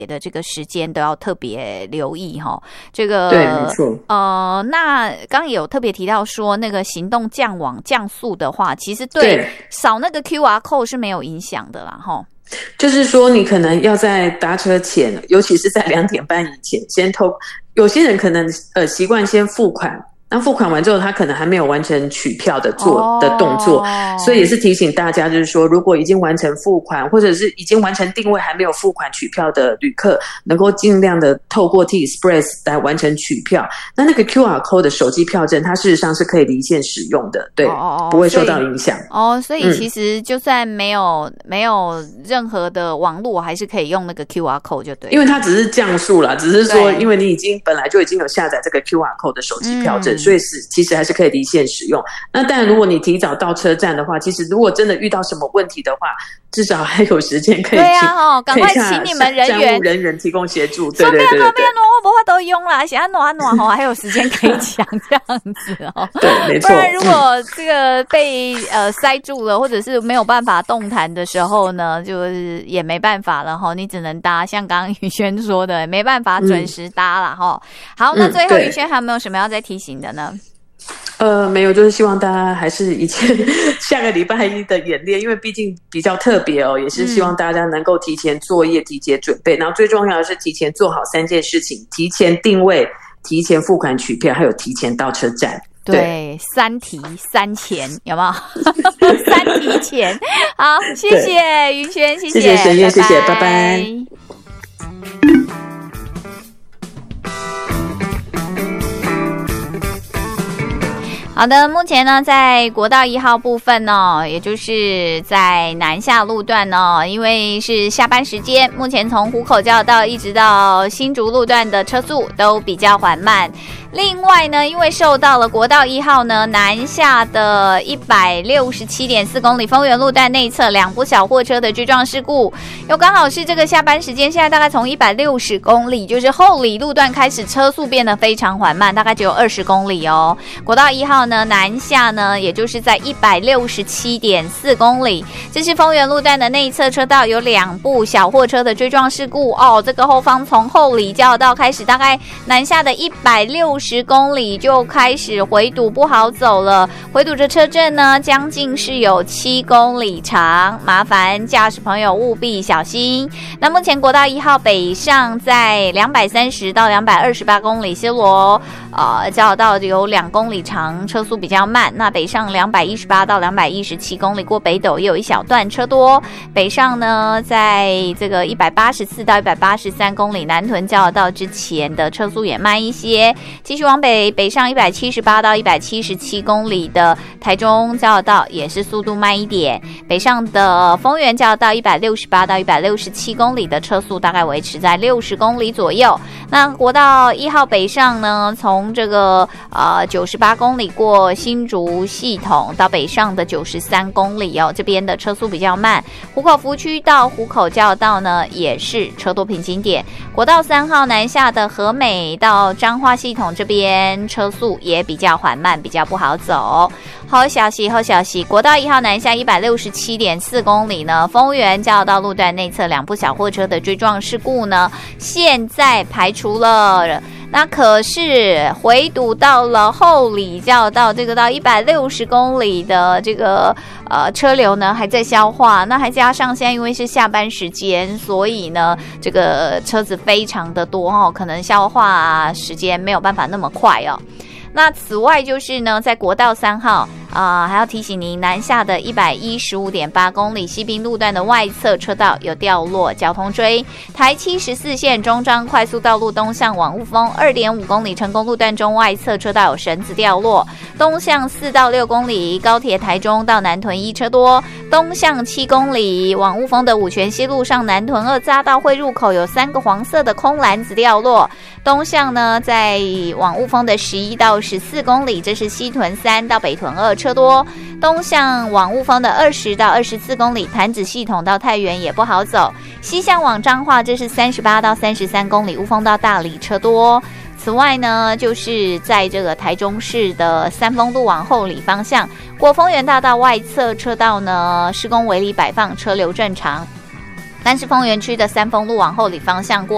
的这个时间都要特别留意哈。这个对，没错。 那刚刚也有特别提到说，那个行动降网降速的话，其实对扫那个 QR code 是没有影响的啦哈。 就是说，你可能要在搭车前，尤其是在2点半以前，有些人可能习惯先付款。那付款完之后，他可能还没有完成取票的动作，所以也是提醒大家，就是说，如果已经完成付款，或者是已经完成定位还没有付款取票的旅客，能够尽量的透过 T-Express 来完成取票。那个 QR code 的手机票证，它事实上是可以离线使用的，对，不会受到影响。 所以其实就算没有任何的网络，还是可以用那个 QR code 就对了。 因为它只是降速啦，只是说，因为你本来就已经有下载这个 QR code 的手机票证。所以其实还是可以离线使用。那当然如果你提早到车站的话，其实如果真的遇到什么问题的话，至少还有时间可以赶快请你们站务人员提供协助。 对对对对，我不会都用啦，想要暖还有时间可以讲这样子对，没错。 不然如果这个被塞住了，或者是没有办法动弹的时候呢，就是也没办法了你只能搭，像刚刚宇轩说的，没办法准时搭了好，那最后宇轩还有没有什么要再提醒的呢？ 没有，就是希望大家还是以前下个礼拜一的演练，因为毕竟比较特别也是希望大家能够提前作业、提前准备，然后最重要的是提前做好3件事情：提前定位、提前付款取票，还有提前到车站。 对，3提3前，有没有？3提前。好，谢谢云轩，谢谢沈燕，谢谢，拜拜。 好的，目前呢，在国道1号部分呢，也就是在南下路段呢，因为是下班时间，目前从湖口交流道一直到新竹路段的车速都比较缓慢。另外呢，因为受到了国道1号呢南下的167.4公里丰原路段内侧2部小货车的追撞事故，又刚好是这个下班时间，现在大概从160公里，就是后里路段开始车速变得非常缓慢，大概只有20公里哦。国道1号呢南下呢，也就是在167.4公里，这是丰原路段的内侧车道有2部小货车的追撞事故哦。这个后方从后里交流道开始，大概南下的160公里就开始回堵不好走了，回堵的车阵呢将近是有7公里长，麻烦驾驶朋友务必小心。那目前国道1号北上在230到228公里，西螺交流道有2公里长，车速比较慢。那北上218到217公里过北斗也有一小段车多，北上呢在这个184到183公里南屯交流道之前的车速也慢一些，继续往北上178到177公里的台中交流道也是速度慢一点，北上的丰原交流道168到167公里的车速大概维持在60公里左右。那国道1号北上呢，从这个98公里过新竹系统到北上的93公里这边的车速比较慢。湖口服务区到湖口交流道呢也是车多瓶颈点。国道3号南下的和美到彰化系统这边车速也比较缓慢，比较不好走。好消息，国道1号南下167.4公里呢，丰原交流道路段内侧2部小货车的追撞事故呢，现在排除了。那可是回堵到了后里交流道，这个到160公里的这个车流呢还在消化，那还加上现在因为是下班时间，所以呢这个车子非常的多可能消化时间没有办法那么快那此外就是呢，在国道3号还要提醒您，南下的115.8公里西滨路段的外侧车道有掉落，交通追。台74线中彰快速道路东向往雾峰2.5公里成功路段中外侧车道有绳子掉落，东向4到6公里高铁台中到南屯1车多，东向7公里往雾峰的五权西路上南屯2匝道会入口有3个黄色的空篮子掉落，东向呢在往雾峰的11到14公里，这是西屯3到北屯2车多，东向往雾峰的20到24公里，潭子系统到太原也不好走，西向往彰化这是38到33公里，雾峰到大里车多。此外呢，就是在这个台中市的三丰路往后里方向，过丰原大道外侧车道呢施工围篱摆放，车流正常。但是丰原区的三丰路往后里方向过